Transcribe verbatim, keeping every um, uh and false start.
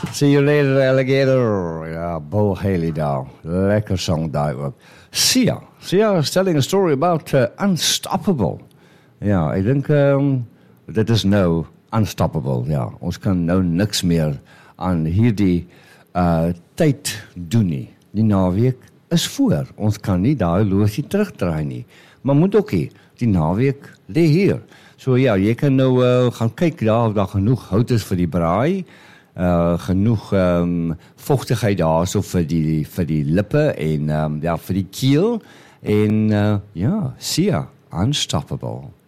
See you later, alligator. Ja, Bill Haley daar. Lekker song daar ook. Sia. Sia is telling a story about uh, Unstoppable. Ja, ek dink um, dit is nou unstoppable. Ja, ons kan nou niks meer aan hierdie uh, tyd doen nie. Die naweek is voor. Ons kan nie daai losie terugdraai nie. Maar moet ook nie. Die naweek lê hier. So ja, jy kan nou uh, gaan kyk daar of daar genoeg hout is vir die braai. Uh, genoeg um, vochtigheid daar so vir die, vir die lippe en um, ja, vir die keel. En uh, ja, Sia, Unstoppable.